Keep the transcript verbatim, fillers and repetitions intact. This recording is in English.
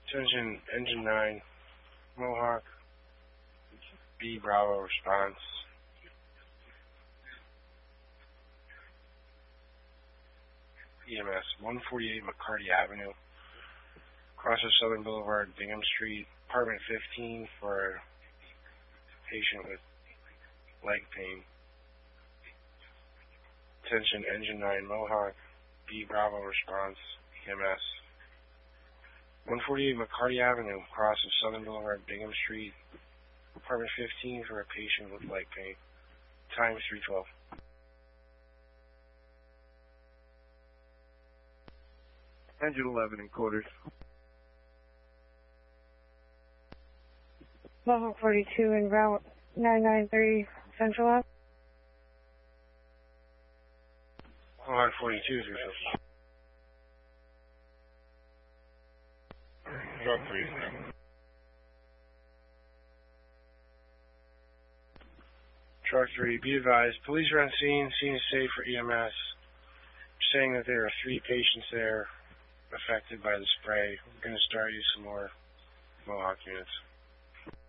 Attention, Engine nine, Mohawk, B Bravo response. E M S, one forty-eight McCarty Avenue, across of Southern Boulevard, Bingham Street, apartment fifteen for a patient with leg pain. Attention, Engine nine, Mohawk, B Bravo response, E M S. one forty-eight McCarty Avenue, across of Southern Boulevard, Bingham Street, apartment fifteen for a patient with leg pain. Time three twelve. Engine eleven in quarters. Mohawk forty-two en route nine nine three Central Ave. Mohawk forty-two, three twelve. Truck three. Truck three, be advised, police are on scene, scene is safe for E M S. Saying that there are three patients there affected by the spray. We're going to start you some more Mohawk units.